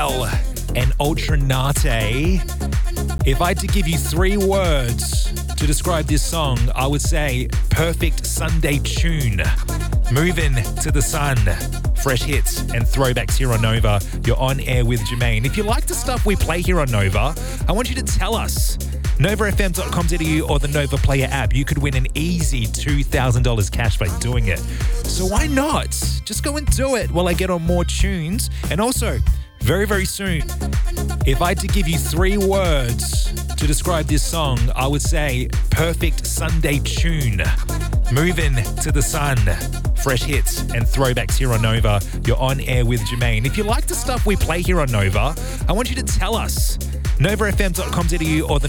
Adele and Ultranate. If I had to give you 3 words to describe this song, I would say perfect Sunday tune. Moving to the sun. Fresh hits and throwbacks here on Nova. You're on air with Jermaine. If you like the stuff we play here on Nova, I want you to tell us. NovaFM.com.au or the Nova Player app. You could win an easy $2,000 cash by doing it. So why not? Just go and do it while I get on more tunes. And also, very, very soon, if I had to give you 3 words to describe this song, I would say perfect Sunday tune. Moving to the sun. Fresh hits and throwbacks here on Nova. You're on air with Jermaine. If you like the stuff we play here on Nova, I want you to tell us. NovaFM.com.au or the